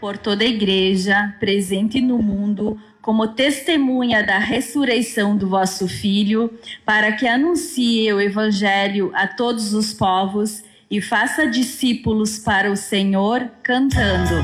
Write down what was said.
por toda a igreja presente no mundo, como testemunha da ressurreição do vosso Filho, para que anuncie o Evangelho a todos os povos e faça discípulos para o Senhor, cantando: